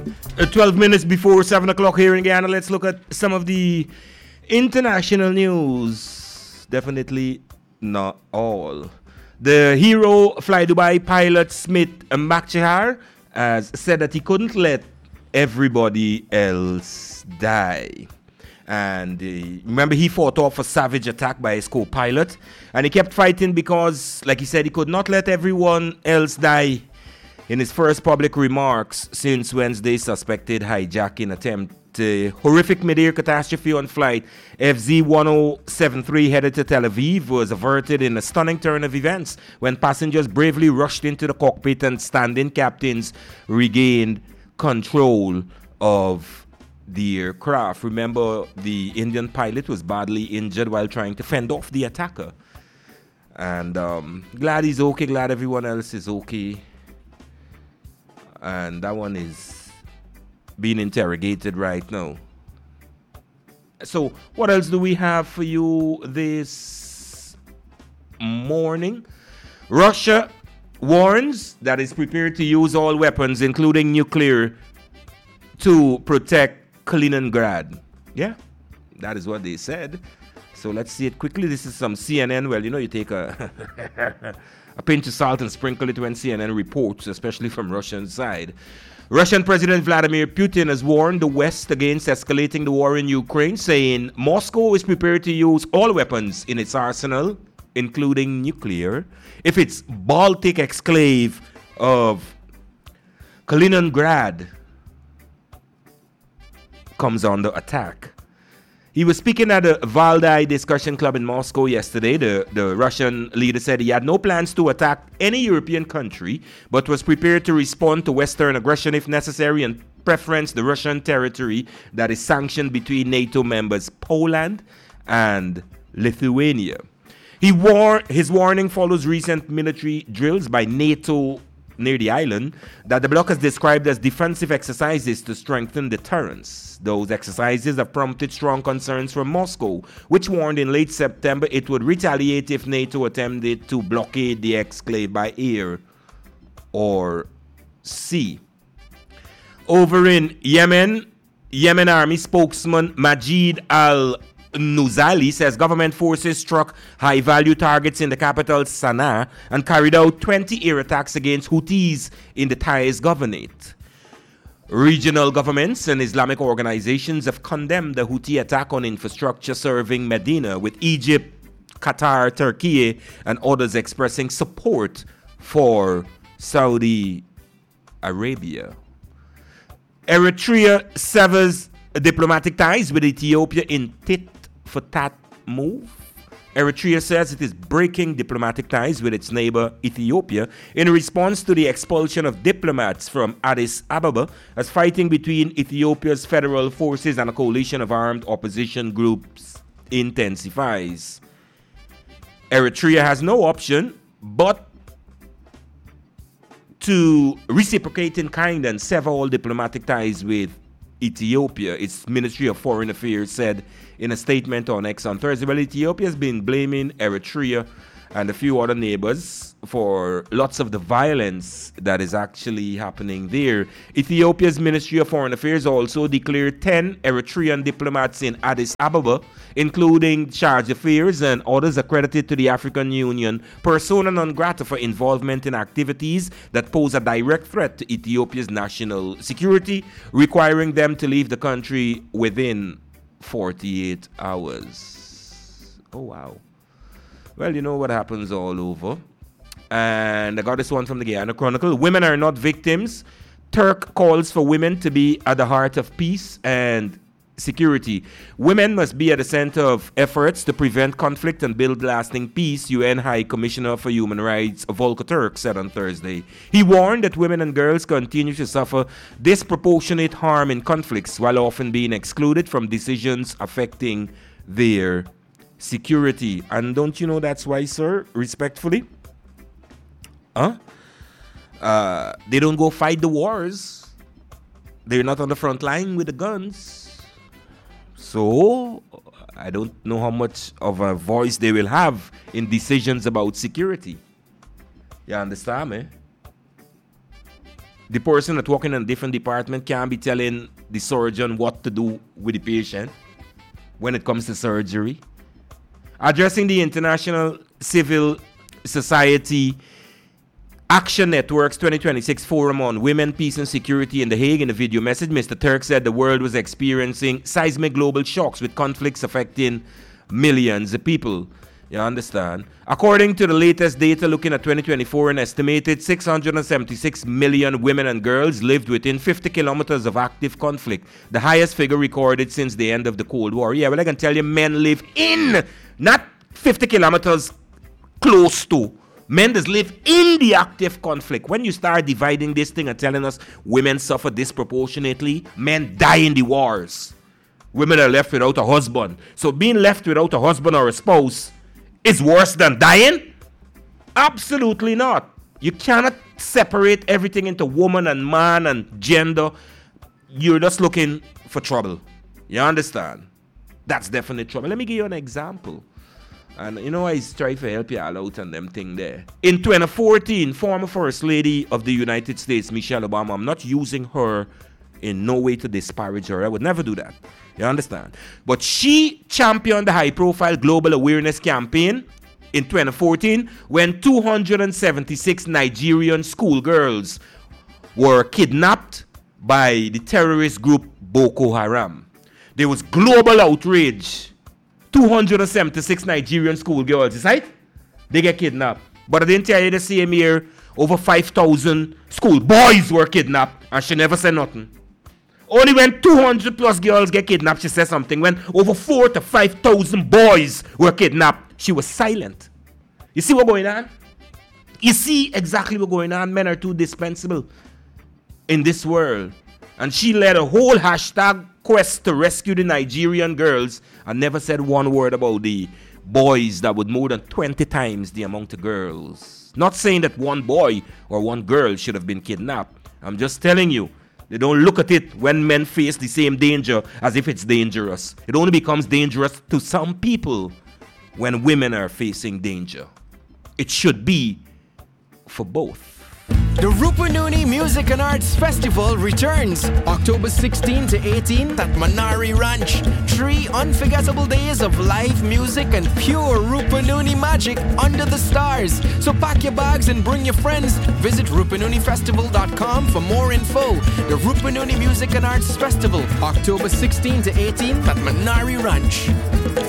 12 minutes before 7 o'clock here in Ghana. Let's look at some of the international news. Definitely not all. The hero Fly Dubai pilot Smith Makchihar has said that he couldn't let everybody else die. And remember, he fought off a savage attack by his co-pilot. And he kept fighting because, like he said, he could not let everyone else die. In his first public remarks since Wednesday's suspected hijacking attempt, a horrific mid-air catastrophe on flight FZ1073 headed to Tel Aviv was averted in a stunning turn of events when passengers bravely rushed into the cockpit and standing captains regained control of the aircraft. Remember, the Indian pilot was badly injured while trying to fend off the attacker. And glad he's okay, glad everyone else is okay. And that one is being interrogated right now. So, what else do we have for you this morning? Russia warns that it's prepared to use all weapons, including nuclear, to protect Kaliningrad. Yeah, that is what they said. So let's see it quickly. This is some CNN. Well, you take a a pinch of salt and sprinkle it when CNN reports, especially from Russian side. Russian President Vladimir Putin has warned the West against escalating the war in Ukraine, saying Moscow is prepared to use all weapons in its arsenal, including nuclear, if its Baltic exclave of Kaliningrad comes under attack. He was speaking at the Valdai Discussion Club in Moscow yesterday. The Russian leader said he had no plans to attack any European country, but was prepared to respond to Western aggression if necessary and preference the Russian territory that is sanctioned between NATO members Poland and Lithuania. His warning follows recent military drills by NATO near the island that the bloc has described as defensive exercises to strengthen deterrence. Those exercises have prompted strong concerns from Moscow, which warned in late September it would retaliate if NATO attempted to blockade the exclave by air or sea. Over in Yemen Army spokesman Majid Al-Nuzali says government forces struck high-value targets in the capital Sana'a and carried out 20 air attacks against Houthis in the Taiz Governorate. Regional governments and Islamic organizations have condemned the Houthi attack on infrastructure serving Medina, with Egypt, Qatar, Turkey, and others expressing support for Saudi Arabia. Eritrea severs diplomatic ties with Ethiopia in tit-for-tat move. Eritrea says it is breaking diplomatic ties with its neighbor Ethiopia in response to the expulsion of diplomats from Addis Ababa as fighting between Ethiopia's federal forces and a coalition of armed opposition groups intensifies. Eritrea has no option but to reciprocate in kind and sever all diplomatic ties with Ethiopia, its Ministry of Foreign Affairs said in a statement on X on Thursday. Well, Ethiopia has been blaming Eritrea and a few other neighbors for lots of the violence that is actually happening there. Ethiopia's Ministry of Foreign Affairs also declared 10 Eritrean diplomats in Addis Ababa, including charge affairs and others accredited to the African Union, persona non grata for involvement in activities that pose a direct threat to Ethiopia's national security, requiring them to leave the country within 48 hours. Oh, wow. Well, you know what happens all over. And I got this one from the Guyana Chronicle. Women are not victims. Turk calls for women to be at the heart of peace and security. Women must be at the center of efforts to prevent conflict and build lasting peace, UN High Commissioner for Human Rights Volker Turk said on Thursday. He warned that women and girls continue to suffer disproportionate harm in conflicts while often being excluded from decisions affecting their security. And don't you know that's why, sir, respectfully? They don't go fight the wars. They're not on the front line with the guns. So, I don't know how much of a voice they will have in decisions about security. You understand me? the person that working in a different department can't be telling the surgeon what to do with the patient when it comes to surgery. Addressing the International Civil Society Action Network's 2026 Forum on Women, Peace and Security in The Hague, in a video message, Mr. Turk said the world was experiencing seismic global shocks with conflicts affecting millions of people. You understand? According to the latest data looking at 2024, an estimated 676 million women and girls lived within 50 kilometers of active conflict, the highest figure recorded since the end of the Cold War. Yeah, well, I can tell you, men live in, not 50 kilometers close to. Men just live in the active conflict. When you start dividing this thing and telling us women suffer disproportionately, men die in the wars. Women are left without a husband. So being left without a husband or a spouse is worse than dying? Absolutely not. You cannot separate everything into woman and man and gender. You're just looking for trouble. You understand? That's definitely trouble. Let me give you an example. And you know, I try to help you all out on them thing there. In 2014, former First Lady of the United States, Michelle Obama, I'm not using her in no way to disparage her. I would never do that. You understand? But she championed the high-profile global awareness campaign in 2014 when 276 Nigerian schoolgirls were kidnapped by the terrorist group Boko Haram. There was global outrage. 276 Nigerian schoolgirls, is right? They get kidnapped. But I didn't tell you the same year, over 5,000 schoolboys were kidnapped, and she never said nothing. Only when 200 plus girls get kidnapped, she said something. When over 4,000 to 5,000 boys were kidnapped, she was silent. You see what's going on? You see exactly what's going on. Men are too dispensable in this world. And she led a whole hashtag quest to rescue the Nigerian girls and never said one word about the boys that would more than 20 times the amount of girls. Not saying that one boy or one girl should have been kidnapped. I'm just telling you, they don't look at it when men face the same danger as if it's dangerous. It only becomes dangerous to some people when women are facing danger. It should be for both. The Rupununi Music and Arts Festival returns October 16 to 18 at Manari Ranch. 3 unforgettable days of live music and pure Rupununi magic under the stars. So pack your bags and bring your friends. Visit rupununifestival.com for more info. The Rupununi Music and Arts Festival, October 16 to 18 at Manari Ranch.